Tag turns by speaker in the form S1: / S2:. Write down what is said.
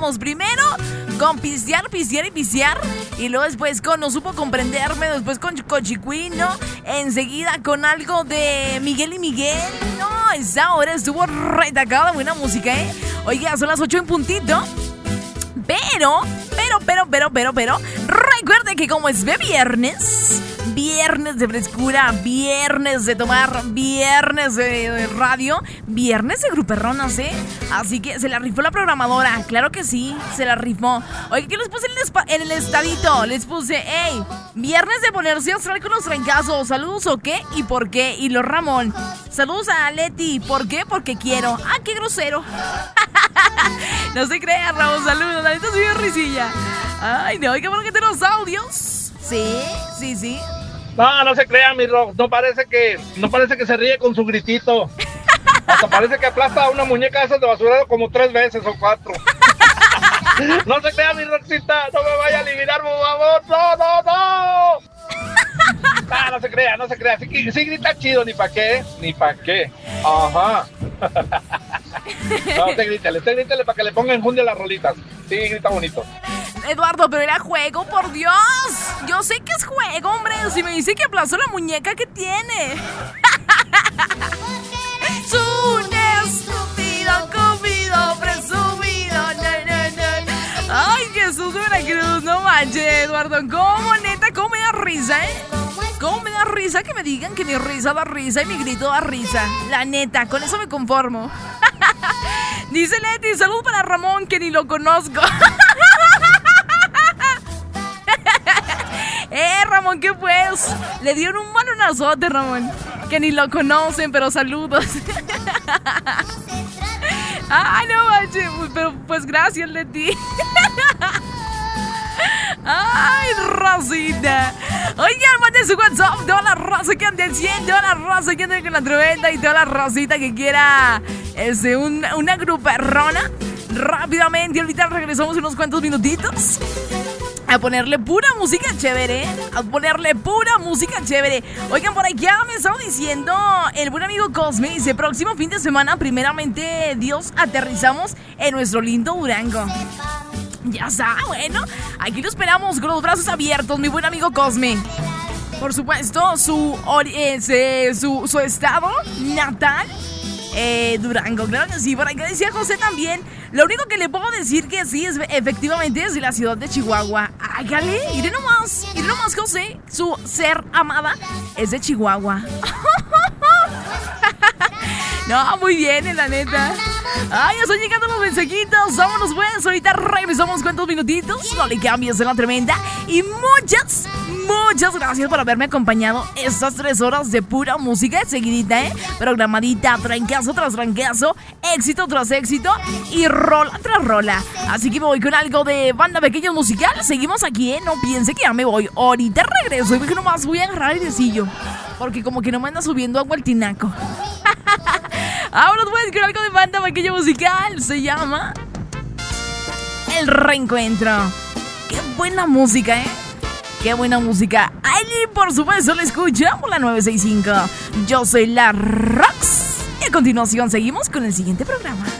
S1: empezamos primero con pistear. Y luego después con No Supo Comprenderme. Después con Cochicuino. Enseguida con algo de Miguel y Miguel. No, esa hora estuvo retacada. Buena música, ¿eh? Oiga, son las 8 en puntito. Pero, recuerde que como es de viernes de frescura, viernes de tomar, viernes de radio, viernes de gruperronas, ¿eh? Así que se la rifó la programadora, claro que sí, se la rifó. Oye, ¿qué les puse en el estadito? Les puse, hey, viernes de ponerse a astral con los trancazos, saludos o qué y por qué, y los Ramón. Saludos a Leti, ¿por qué? Porque quiero. Ah, qué grosero. No se crea, Ramón, saludos, la neta soy de risilla. Ay, no, qué bueno que tenemos audios. Sí.
S2: No se crea, mi Rock, no parece que se ríe con su gritito. Hasta parece que aplasta a una muñeca de esas de basurero como 3 veces o 4. No se crea, mi Roxita, no me vaya a eliminar, por favor, no. No se crea, sí grita chido, ni pa' qué. Ajá. No, usted grítale para que le ponga enjundia a las rolitas. Sí, grita bonito.
S1: Eduardo, pero era juego, por Dios. Yo sé que es juego, hombre. Si me dice que aplazó la muñeca, ¿qué tiene? Es un estúpido, comido, presumido. No. Ay, Jesús de Veracruz, no manches, Eduardo. ¿Cómo me da risa, ¿Cómo me da risa que me digan que mi risa da risa y mi grito da risa? La neta, con eso me conformo. Dice Leti, salud para Ramón, que ni lo conozco. Ramón, ¿qué pues? Le dieron un balonazote, Ramón. Que ni lo conocen, pero saludos. Ay, no manches, pero pues gracias, Leti. Ay, Rosita. Oigan, manden su WhatsApp. Toda la raza que ande al 100, toda la raza que ande con la tremenda y toda la rosita que quiera una gruperrona. Rápidamente, ahorita regresamos unos cuantos minutitos a ponerle pura música chévere. Oigan, por aquí ya me estaba diciendo el buen amigo Cosme. Dice, próximo fin de semana, primeramente Dios, aterrizamos en nuestro lindo Durango. Ya está, bueno, aquí lo esperamos con los brazos abiertos, mi buen amigo Cosme. Por supuesto, su estado natal, Durango, claro que sí. Por acá decía José también. Lo único que le puedo decir que sí es efectivamente es de la ciudad de Chihuahua. Hágale, iré nomás, José. Su ser amada es de Chihuahua. No, muy bien, la neta. Ay, ya están llegando los mensajitos. Vámonos pues, ahorita regresamos cuantos minutitos. No le cambies de la tremenda. Y muchas gracias por haberme acompañado estas 3 horas de pura música seguidita, programadita, trancazo tras trancazo, éxito tras éxito y rola tras rola. Así que me voy con algo de Banda Pequeños Musical. Seguimos aquí, no piense que ya me voy. Ahorita regreso y que nomás voy a agarrar el airecillo, porque como que no me anda subiendo agua el tinaco. Ahora pues con algo de Banda Pequeño Musical. Se llama El Reencuentro. Qué buena música, Qué buena música. Aileen, por supuesto, la escucha por la 965. Yo soy la Rox. Y a continuación seguimos con el siguiente programa.